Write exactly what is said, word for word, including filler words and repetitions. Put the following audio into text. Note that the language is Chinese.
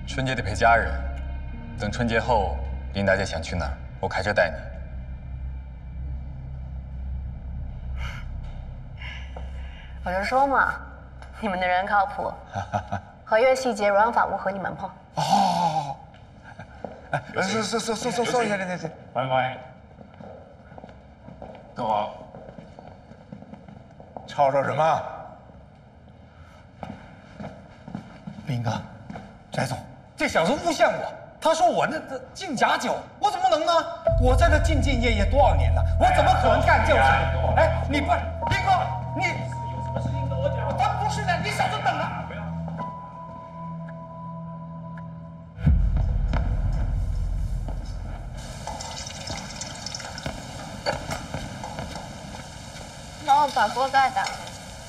春节得陪家人，等春节后，林大姐想去哪儿，我开车带你。 我就说嘛，你们的人靠谱，合约细节软法无和你们碰。 哦，哎，坐坐坐坐坐坐一下，这这。 欢迎欢迎。坐好。 吵吵什么？ 林哥，翟总，这小子诬陷我，他说我那那敬假酒，我怎么能呢？我在这兢兢业业多少年了，我怎么可能干这种事？哎，你不，林哥，你有什么事情跟我讲。 他不是的，你小子等着。 帮我把锅盖打开。